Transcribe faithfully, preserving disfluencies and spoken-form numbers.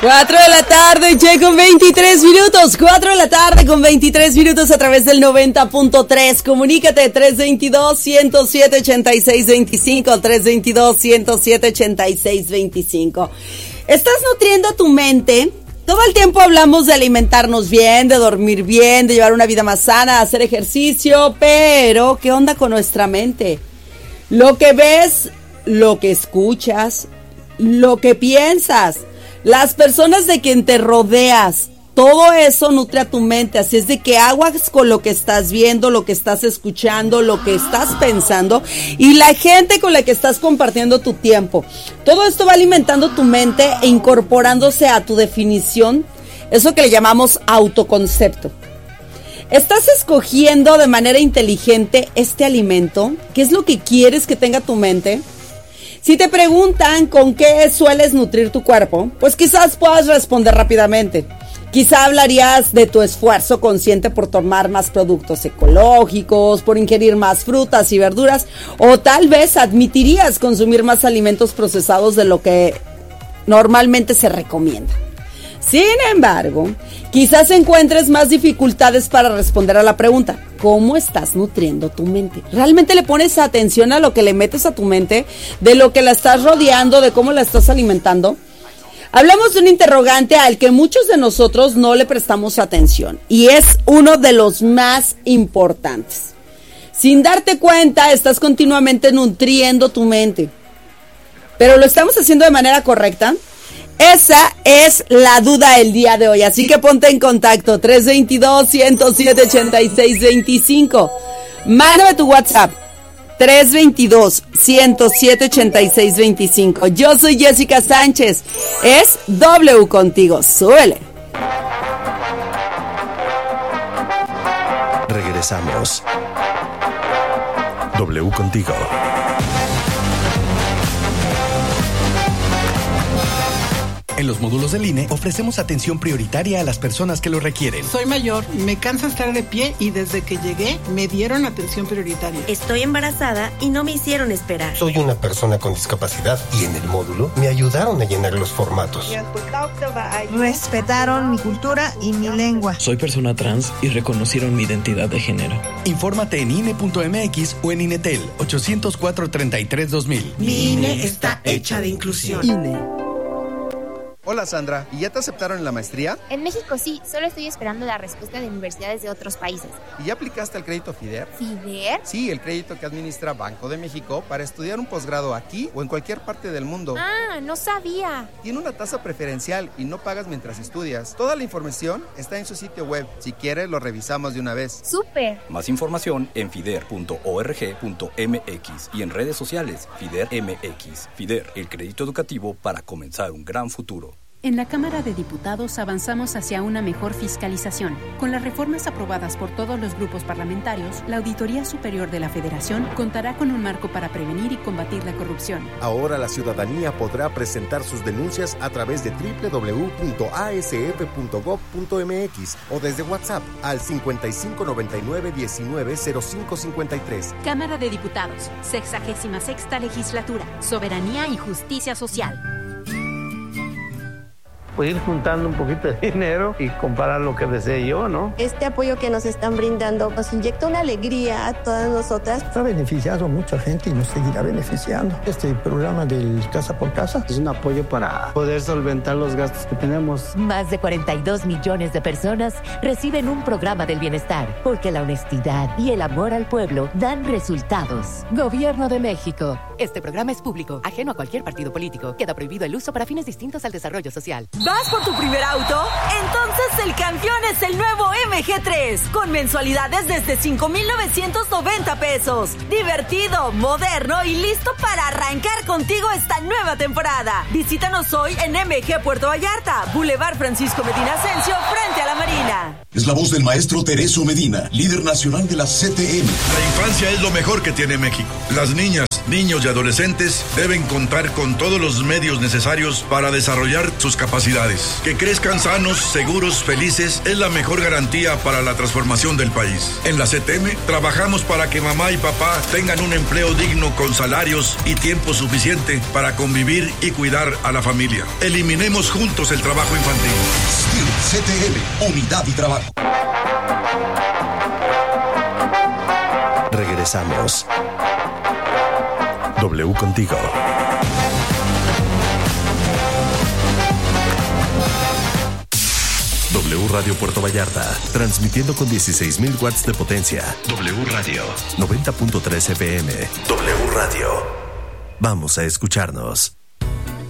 cuatro de la tarde, che, con veintitrés minutos. cuatro de la tarde con veintitrés minutos a través del noventa punto tres. Comunícate tres veintidós, ciento siete, ochenta y seis veinticinco, tres veintidós, ciento siete, ochenta y seis veinticinco. ¿Estás nutriendo tu mente? Todo el tiempo hablamos de alimentarnos bien, de dormir bien, de llevar una vida más sana, hacer ejercicio, pero ¿qué onda con nuestra mente? Lo que ves, lo que escuchas, lo que piensas, las personas de quien te rodeas, todo eso nutre a tu mente, así es de que aguas con lo que estás viendo, lo que estás escuchando, lo que estás pensando y la gente con la que estás compartiendo tu tiempo. Todo esto va alimentando tu mente e incorporándose a tu definición, eso que le llamamos autoconcepto. ¿Estás escogiendo de manera inteligente este alimento? ¿Qué es lo que quieres que tenga tu mente? Si te preguntan con qué sueles nutrir tu cuerpo, pues quizás puedas responder rápidamente. Quizá hablarías de tu esfuerzo consciente por tomar más productos ecológicos, por ingerir más frutas y verduras, o tal vez admitirías consumir más alimentos procesados de lo que normalmente se recomienda. Sin embargo, quizás encuentres más dificultades para responder a la pregunta: ¿cómo estás nutriendo tu mente? ¿Realmente le pones atención a lo que le metes a tu mente, de lo que la estás rodeando, de cómo la estás alimentando? Hablamos de un interrogante al que muchos de nosotros no le prestamos atención y es uno de los más importantes. Sin darte cuenta, estás continuamente nutriendo tu mente. ¿Pero lo estamos haciendo de manera correcta? Esa es la duda el día de hoy, así que ponte en contacto tres veintidós, ciento siete, ochenta y seis veinticinco. Mándame tu WhatsApp tres veintidós, ciento siete, ochenta y seis veinticinco. Yo soy Jessica Sánchez. Es W contigo. Súbele. Regresamos. W contigo. En los módulos del I N E ofrecemos atención prioritaria a las personas que lo requieren. Soy mayor, me cansa estar de pie y desde que llegué me dieron atención prioritaria. Estoy embarazada y no me hicieron esperar. Soy una persona con discapacidad y en el módulo me ayudaron a llenar los formatos. Respetaron mi cultura y mi lengua. Soy persona trans y reconocieron mi identidad de género. Infórmate en I N E punto M X o en INETEL ochocientos cuatro, treinta y tres, dos mil. Mi I N E está hecha de inclusión. I N E. Hola Sandra, ¿y ya te aceptaron en la maestría? En México sí, solo estoy esperando la respuesta de universidades de otros países. ¿Y ya aplicaste al crédito FIDER? ¿FIDER? Sí, el crédito que administra Banco de México para estudiar un posgrado aquí o en cualquier parte del mundo. Ah, no sabía. Tiene una tasa preferencial y no pagas mientras estudias. Toda la información está en su sitio web. Si quieres, lo revisamos de una vez. ¡Súper! Más información en fider punto org punto m x y en redes sociales FIDER M X. FIDER, el crédito educativo para comenzar un gran futuro. En la Cámara de Diputados avanzamos hacia una mejor fiscalización. Con las reformas aprobadas por todos los grupos parlamentarios, la Auditoría Superior de la Federación contará con un marco para prevenir y combatir la corrupción. Ahora la ciudadanía podrá presentar sus denuncias a través de doble u doble u doble u punto a s f punto gob punto m x o desde WhatsApp al cincuenta y cinco noventa y nueve diecinueve cero cinco cincuenta y tres. Cámara de Diputados, sexagésima sexta legislatura, soberanía y justicia social. Pues ir juntando un poquito de dinero y comparar lo que desee yo, ¿no? Este apoyo que nos están brindando nos inyecta una alegría a todas nosotras. Ha beneficiado a mucha gente y nos seguirá beneficiando. Este programa del Casa por Casa es un apoyo para poder solventar los gastos que tenemos. Más de cuarenta y dos millones de personas reciben un programa del bienestar, porque la honestidad y el amor al pueblo dan resultados. Gobierno de México. Este programa es público, ajeno a cualquier partido político. Queda prohibido el uso para fines distintos al desarrollo social. ¿Vas por tu primer auto? Entonces el campeón es el nuevo M G tres, con mensualidades desde cinco mil novecientos noventa pesos. Divertido, moderno y listo para arrancar contigo esta nueva temporada. Visítanos hoy en M G Puerto Vallarta, Boulevard Francisco Medina Ascencio, frente a la Marina. Es la voz del maestro Tereso Medina, líder nacional de la C T M. La infancia es lo mejor que tiene México. Las niñas, niños y adolescentes deben contar con todos los medios necesarios para desarrollar sus capacidades Felicidades. Que crezcan sanos, seguros, felices es la mejor garantía para la transformación del país. En la C T M trabajamos para que mamá y papá tengan un empleo digno con salarios y tiempo suficiente para convivir y cuidar a la familia. Eliminemos juntos el trabajo infantil. S T I R, C T M, Unidad y Trabajo. Regresamos. W contigo. W Radio Puerto Vallarta, transmitiendo con dieciséis mil watts de potencia. W Radio, noventa punto tres F M. W Radio. Vamos a escucharnos.